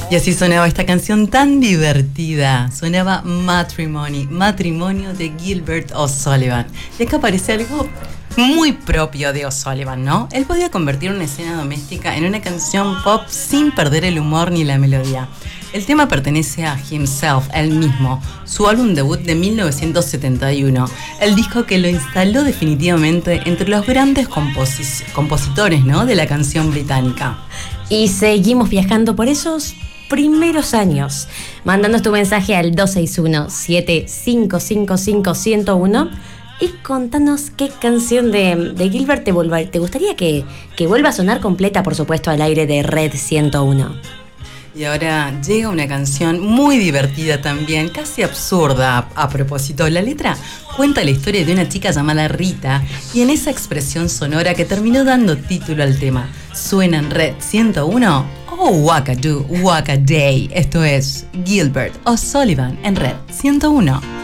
Y así sonaba esta canción tan divertida. Sonaba Matrimony, Matrimonio de Gilbert O'Sullivan. Y acá aparece algo muy propio de O'Sullivan, ¿no? Él podía convertir una escena doméstica en una canción pop sin perder el humor ni la melodía. El tema pertenece a Himself, él mismo, su álbum debut de 1971, el disco que lo instaló definitivamente entre los grandes compositores, ¿no?, de la canción británica. Y seguimos viajando por esos primeros años, mandándonos tu mensaje al 261-7555-101 y contanos qué canción de Gilbert te gustaría que vuelva a sonar completa, por supuesto, al aire de Red 101. Y ahora llega una canción muy divertida también, casi absurda a propósito. La letra cuenta la historia de una chica llamada Rita y en esa expresión sonora que terminó dando título al tema suena en Red 101, Oh Waka Do, Waka Day. Esto es Gilbert O'Sullivan en Red 101.